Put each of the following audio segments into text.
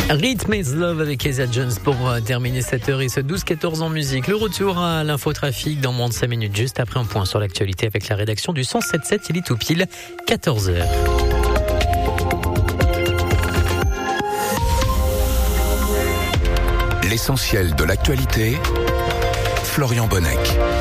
Rhythm is Love avec Kezia Jones pour terminer cette heure et ce 12-14 en musique. Le retour à l'infotrafic dans moins de 5 minutes, juste après un point sur l'actualité avec la rédaction du 107.7. Il est tout pile 14h. L'essentiel de l'actualité, Florian Bonnec.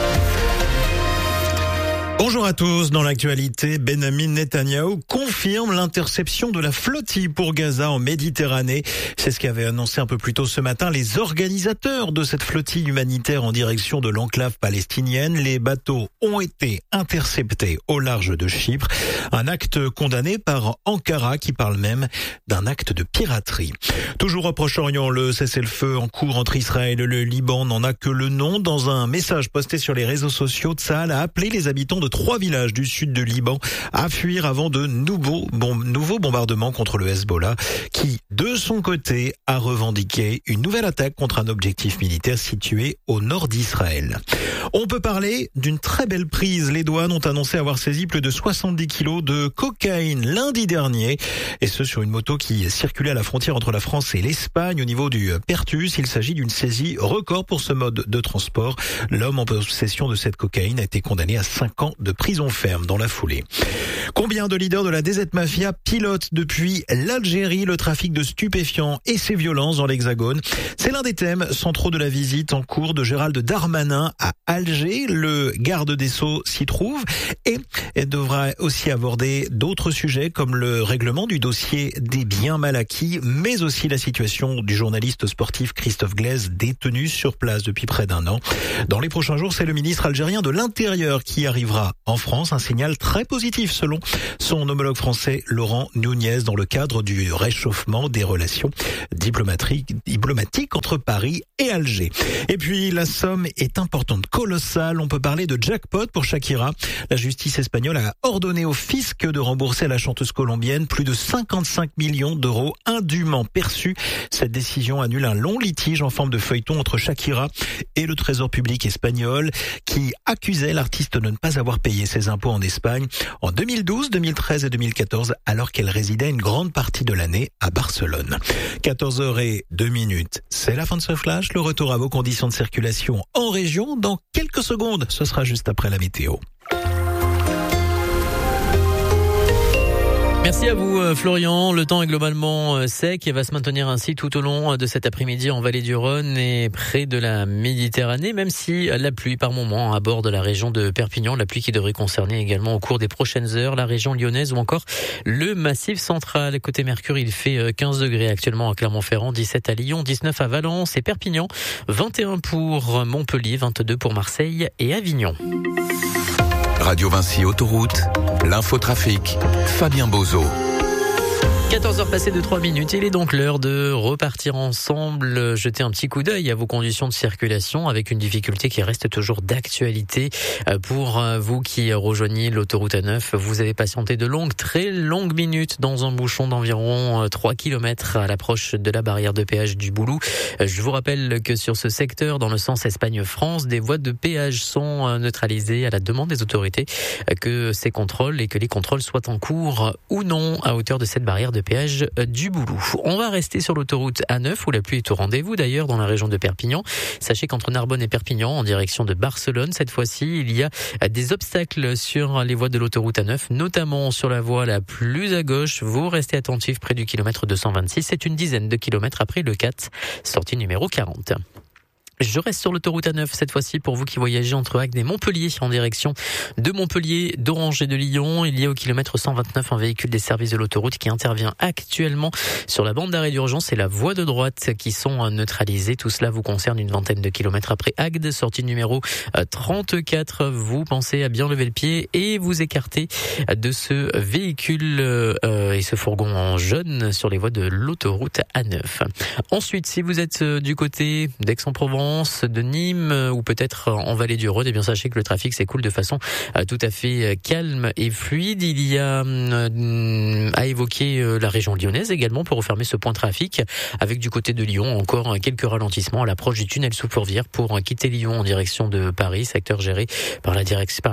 Bonjour à tous. Dans l'actualité, Benjamin Netanyahou confirme l'interception de la flottille pour Gaza en Méditerranée. C'est ce qu'avaient annoncé un peu plus tôt ce matin les organisateurs de cette flottille humanitaire en direction de l'enclave palestinienne. Les bateaux ont été interceptés au large de Chypre. Un acte condamné par Ankara qui parle même d'un acte de piraterie. Toujours au Proche-Orient, le cessez-le-feu en cours entre Israël et le Liban n'en a que le nom. Dans un message posté sur les réseaux sociaux, Tsahal a appelé les habitants de 3 villages du sud de Liban à fuir avant de nouveaux bombardements contre le Hezbollah qui, de son côté, a revendiqué une nouvelle attaque contre un objectif militaire situé au nord d'Israël. On peut parler d'une très belle prise. Les douanes ont annoncé avoir saisi plus de 70 kilos de cocaïne lundi dernier, et ce sur une moto qui circulait à la frontière entre la France et l'Espagne au niveau du Pertus. Il s'agit d'une saisie record pour ce mode de transport. L'homme en possession de cette cocaïne a été condamné à 5 ans de prison ferme dans la foulée. Combien de leaders de la DZ Mafia pilotent depuis l'Algérie le trafic de stupéfiants et ses violences dans l'Hexagone? C'est l'un des thèmes centraux de la visite en cours de Gérald Darmanin à Alger. Le garde des Sceaux s'y trouve et devra aussi aborder d'autres sujets comme le règlement du dossier des biens mal acquis, mais aussi la situation du journaliste sportif Christophe Glaise détenu sur place depuis près d'1 an. Dans les prochains jours, c'est le ministre algérien de l'Intérieur qui arrivera en France, un signal très positif selon son homologue français Laurent Nunez dans le cadre du réchauffement des relations diplomatiques entre Paris et Alger. Et puis la somme est importante, colossale, on peut parler de jackpot pour Shakira. La justice espagnole a ordonné au fisc de rembourser à la chanteuse colombienne plus de 55 millions d'euros indûment perçus. Cette décision annule un long litige en forme de feuilleton entre Shakira et le trésor public espagnol qui accusait l'artiste de ne pas avoir payé ses impôts en Espagne en 2012, 2013 et 2014 alors qu'elle résidait une grande partie de l'année à Barcelone. 14h02, c'est la fin de ce flash. Le retour à vos conditions de circulation en région dans quelques secondes. Ce sera juste après la météo. Merci à vous Florian. Le temps est globalement sec et va se maintenir ainsi tout au long de cet après-midi en vallée du Rhône et près de la Méditerranée, même si la pluie par moment à bord de la région de Perpignan, la pluie qui devrait concerner également au cours des prochaines heures la région lyonnaise ou encore le Massif central. Côté Mercure, il fait 15 degrés actuellement à Clermont-Ferrand, 17 à Lyon, 19 à Valence et Perpignan, 21 pour Montpellier, 22 pour Marseille et Avignon. Radio Vinci Autoroute, l'infotrafic, Fabien Bozo. 14h passées de 3 minutes, il est donc l'heure de repartir ensemble, jeter un petit coup d'œil à vos conditions de circulation avec une difficulté qui reste toujours d'actualité pour vous qui rejoignez l'autoroute A9. Vous avez patienté de très longues minutes dans un bouchon d'environ 3 km à l'approche de la barrière de péage du Boulou. Je vous rappelle que sur ce secteur, dans le sens Espagne-France, des voies de péage sont neutralisées à la demande des autorités que ces contrôles et que les contrôles soient en cours ou non à hauteur de cette barrière de péage du Boulou. On va rester sur l'autoroute A9 où la pluie est au rendez-vous d'ailleurs dans la région de Perpignan. Sachez qu'entre Narbonne et Perpignan en direction de Barcelone, cette fois-ci, il y a des obstacles sur les voies de l'autoroute A9, notamment sur la voie la plus à gauche. Vous restez attentifs près du kilomètre 226. C'est une dizaine de kilomètres après le 4, sortie numéro 40. Je reste sur l'autoroute A9 cette fois-ci pour vous qui voyagez entre Agde et Montpellier en direction de Montpellier, d'Orange et de Lyon. Il y a au kilomètre 129 un véhicule des services de l'autoroute qui intervient actuellement sur la bande d'arrêt d'urgence et la voie de droite qui sont neutralisées. Tout cela vous concerne une vingtaine de kilomètres après Agde, sortie numéro 34. Vous pensez à bien lever le pied et vous écarter de ce véhicule et ce fourgon en jaune sur les voies de l'autoroute A9. Ensuite, si vous êtes du côté d'Aix-en-Provence, Valence, de Nîmes ou peut-être en vallée du Rhône, eh bien sachez que le trafic s'écoule de façon tout à fait calme et fluide. Il y a à évoquer la région lyonnaise également pour refermer ce point trafic, avec du côté de Lyon encore quelques ralentissements à l'approche du tunnel sous Fourvière pour quitter Lyon en direction de Paris, secteur géré par la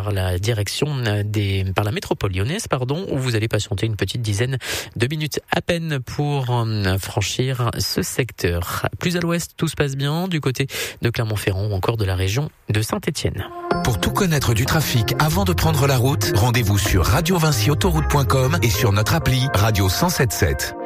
métropole lyonnaise, où vous allez patienter une petite dizaine de minutes à peine pour franchir ce secteur. Plus à l'ouest, tout se passe bien du côté de Clermont-Ferrand ou encore de la région de Saint-Étienne. Pour tout connaître du trafic avant de prendre la route, rendez-vous sur radiovinciautoroute.com et sur notre appli Radio 107.7.